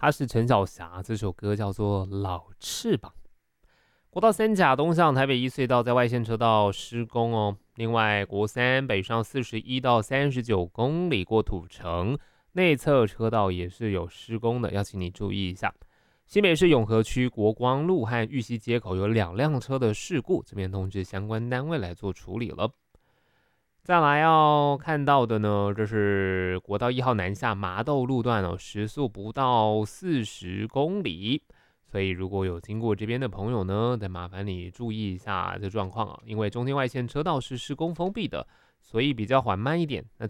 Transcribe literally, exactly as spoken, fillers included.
他是陈小霞，这首歌叫做《老翅膀》。国道三甲东向台北一隧道在外线车道施工哦。另外，国三北上四十一到三十九公里过土城，内侧车道也是有施工的，要请你注意一下。新北市永和区国光路和玉溪街口有两辆车的事故，这边通知相关单位来做处理了。再来要看到的呢，这是国道一号南下麻豆路段哦，时速不到四十公里。所以如果有经过这边的朋友呢，再麻烦你注意一下这状况啊，因为中间外线车道是施工封闭的，所以比较缓慢一点。那